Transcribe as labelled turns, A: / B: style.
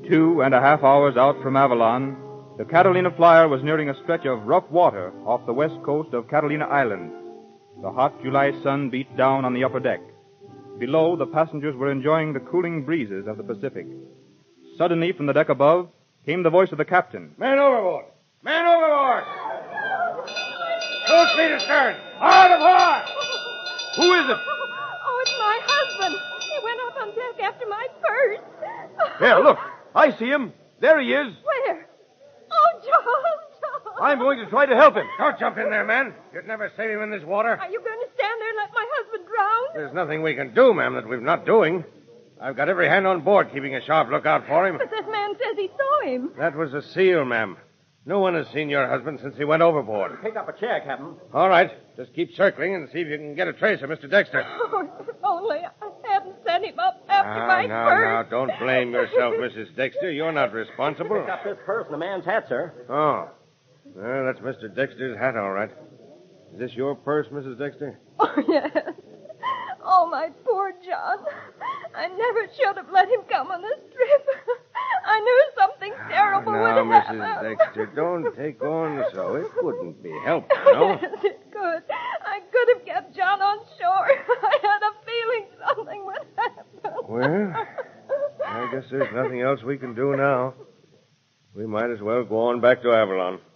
A: 2.5 hours out from Avalon, the Catalina Flyer was nearing a stretch of rough water off the west coast of Catalina Island. The hot July sun beat down on the upper deck. Below, the passengers were enjoying the cooling breezes of the Pacific. Suddenly, from the deck above, came the voice of the captain.
B: Man overboard! Man overboard! Full speed astern! Hard apart!
C: Who is it?
D: Oh, it's my husband. He went up on deck after my purse.
C: There, look. I see him. There he is.
D: Where? Oh, John.
C: I'm going to try to help him.
B: Don't jump in there, man. You'd never save him in this water.
D: Are you going to stand there and let my husband drown?
B: There's nothing we can do, ma'am, that we're not doing. I've got every hand on board keeping a sharp lookout for him.
D: But this man says he saw him.
B: That was a seal, ma'am. No one has seen your husband since he went overboard.
E: Pick up a chair, Captain.
B: All right. Just keep circling and see if you can get a trace of Mr. Dexter.
D: Oh, if only I hadn't sent him up after my
B: Now,
D: purse.
B: don't blame yourself, Mrs. Dexter. You're not responsible.
E: Pick up this purse and the man's hat, sir.
B: Oh. Well, that's Mr. Dexter's hat, all right. Is this your purse, Mrs. Dexter?
D: Oh, yes. Oh, my poor John. I never should have let him come on this trip. I knew something terrible would happen.
B: Now, Mrs. Dexter, don't take on so. It couldn't be helped, you know.
D: Yes, it could. I could have kept John on shore. I had a feeling something would happen.
B: Well, I guess there's nothing else we can do now. We might as well go on back to Avalon.